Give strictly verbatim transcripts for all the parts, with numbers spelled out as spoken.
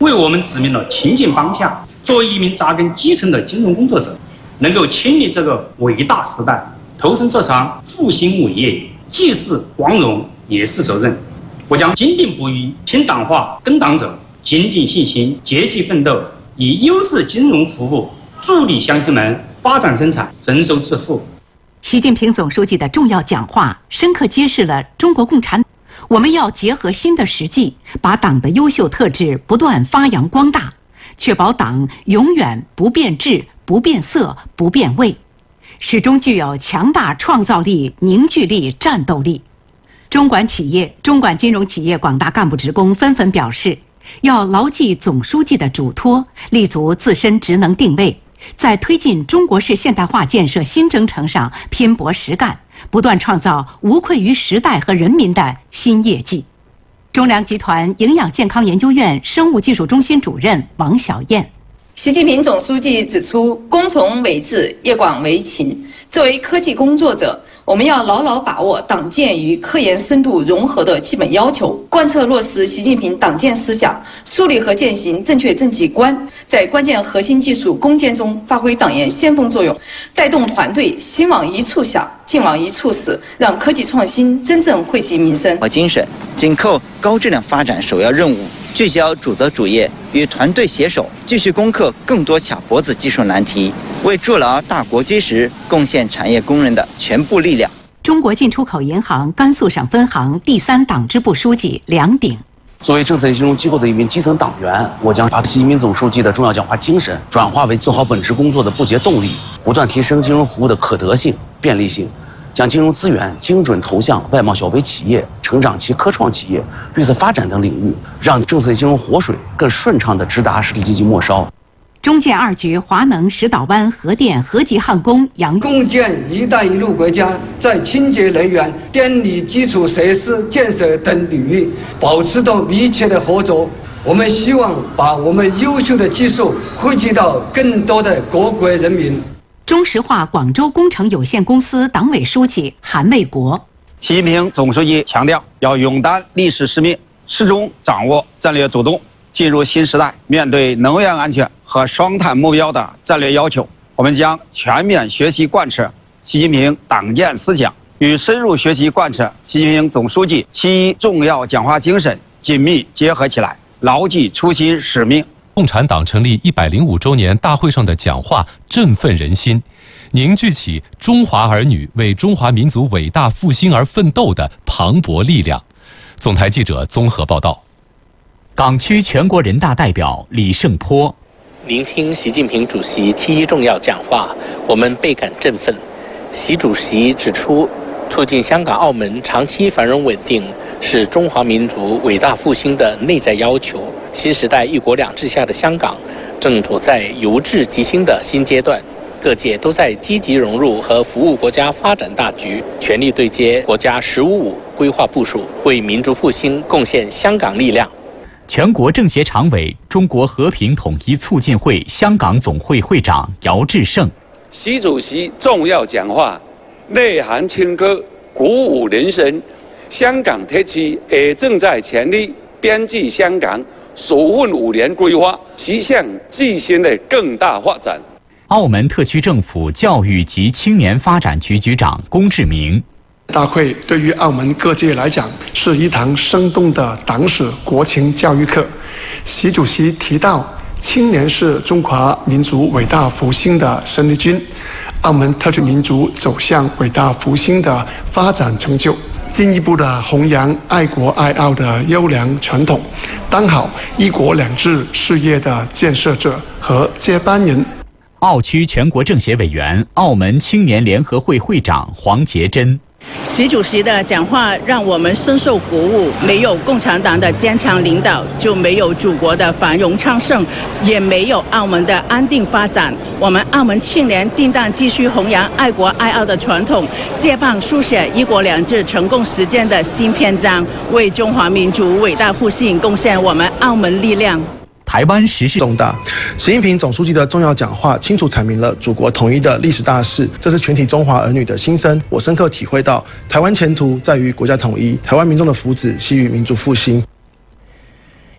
为我们指明了前进方向。作为一名扎根基层的金融工作者，能够亲历这个伟大时代，投身这场复兴伟业，既是光荣也是责任。我将坚定不移听党话跟党走，坚定信心，积极奋斗，以优质金融服务助力乡亲们发展生产，增收致富。 习近平总书记的重要讲话深刻揭示了中国共产党我们要结合新的实际，把党的优秀特质不断发扬光大，确保党永远不变质、不变色、不变味，始终具有强大创造力、凝聚力、战斗力。中管企业、中管金融企业广大干部职工纷纷表示，要牢记总书记的嘱托，立足自身职能定位，在推进中国式现代化建设新征程上拼搏实干，不断创造无愧于时代和人民的新业绩。中粮集团营养健康研究院生物技术中心主任王小燕。 习近平总书记指出，工从为治，业广为勤。作为科技工作者，我们要牢牢把握党建与科研深度融合的基本要求，贯彻落实习近平党建思想，树立和践行正确政绩观，在关键核心技术攻坚中发挥党研先锋作用，带动团队心往一处想，劲往一处使，让科技创新真正惠及民生和精神，紧扣高质量发展首要任务，聚焦主责主业，与团队携手，继续攻克更多卡脖子技术难题，为筑牢大国基石贡献产业工人的全部力量。 中国进出口银行甘肃省分行第三党支部书记梁鼎。 作为政策金融机构的一名基层党员，我将把习近平总书记的重要讲话精神转化为做好本职工作的不竭动力，不断提升金融服务的可得性、便利性，将金融资源精准投向外贸小微企业、成长期科创企业、绿色发展等领域，让政策金融活水更顺畅地直达实体经济末梢。 中建二局华能石岛湾核电核级焊工杨共建“一带一路”国家在清洁能源、电力基础设施建设等领域保持着密切的合作。我们希望把我们优秀的技术惠及到更多的各国人民。 中石化广州工程有限公司党委书记韩卫国。 习近平总书记强调，要勇担历史使命，始终掌握战略主动。进入新时代，面对能源安全和双碳目标的战略要求，我们将全面学习贯彻习近平党建思想，与深入学习贯彻习近平总书记七重要讲话精神紧密结合起来，牢记初心使命。 共产党成立一百零五周年大会上的讲话振奋人心，凝聚起中华儿女为中华民族伟大复兴而奋斗的磅礴力量。总台记者综合报道。 港区全国人大代表李胜波， 聆听习近平主席七一重要讲话，我们倍感振奋。习主席指出，促进香港、澳门长期繁荣稳定是中华民族伟大复兴的内在要求。新时代一国两制下的香港正处在由治及兴的新阶段，各界都在积极融入和服务国家发展大局，全力对接国家“十五五”规划部署，为民族复兴贡献香港力量。 全国政协常委、中国和平统一促进会香港总会会长姚志胜， 习主席重要讲话内涵清歌，鼓舞人心。香港特区也正在全力编辑香港首份五年规划，实现自身的更大发展。 澳门特区政府教育及青年发展局局长龚志明。 大会对于澳门各界来讲是一堂生动的党史国情教育课。习主席提到，青年是中华民族伟大复兴的生力军，澳门特区民族走向伟大复兴的发展成就，进一步的弘扬爱国爱澳的优良传统，当好一国两制事业的建设者和接班人。 澳区全国政协委员、澳门青年联合会会长黄杰珍。 习主席的讲话让我们深受鼓舞，没有共产党的坚强领导，就没有祖国的繁荣昌盛，也没有澳门的安定发展。我们澳门青年定当继续弘扬爱国爱澳的传统，接棒书写一国两制成功实践的新篇章，为中华民族伟大复兴贡献我们澳门力量。 台湾时事重大，习近平总书记的重要讲话清楚阐明了祖国统一的历史大势，这是全体中华儿女的心声。我深刻体会到，台湾前途在于国家统一，台湾民众的福祉系于民族复兴。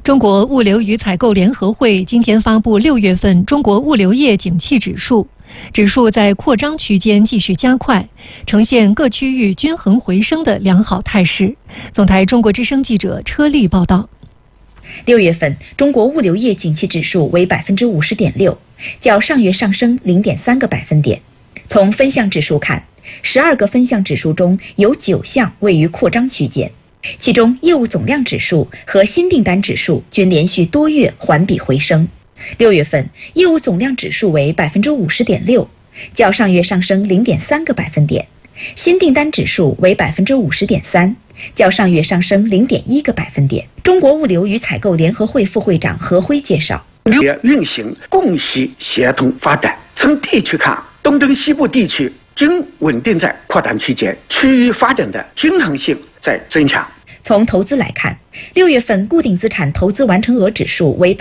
中国物流与采购联合会今天发布六月份中国物流业景气指数，指数在扩张区间继续加快，呈现各区域均衡回升的良好态势。总台中国之声记者车丽报道。 六月份中国物流业景气指数为百分之五十点六，较上月上升零点三个百分点。从分项指数看，十二个分项指数中有九项位于扩张区间。其中，业务总量指数和新订单指数均连续多月环比回升。六月份，业务总量指数为百分之五十点六，较上月上升零点三个百分点；新订单指数为百分之五十点三，较上月上升零点一个百分点。中国物流与采购联合会副会长何辉介绍， 物流运行供需协同发展。从地区看，东征西部地区均稳定在扩展区间，区域发展的均衡性在增强。 从投资来看，六月份固定资产投资完成额指数为